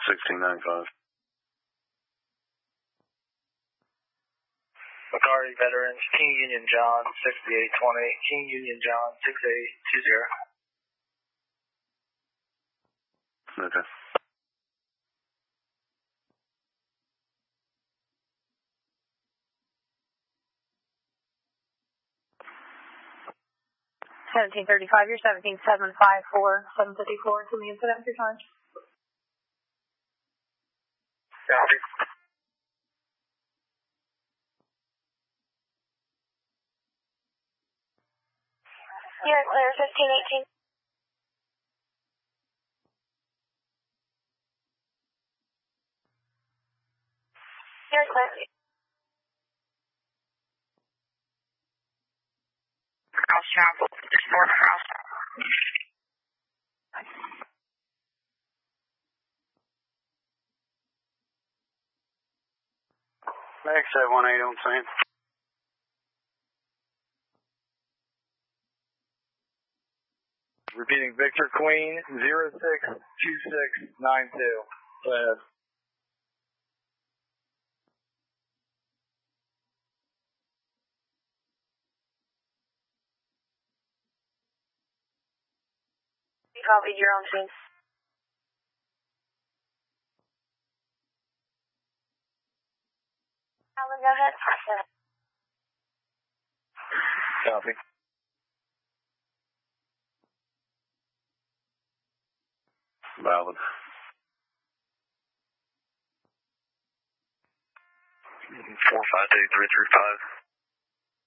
1695. McCarty Veterans, King Union John, 6820, King Union John, 6820. Okay. $1735, you're 17754, 754 to the incident of your time. Copy. You're clear, 1518. You're clear. House travel, just north house. Max 718 on scene. Repeating Victor Queen, 062692. Go ahead. You copied your own scene. Alan, go ahead. Copy. Valid. 452-335.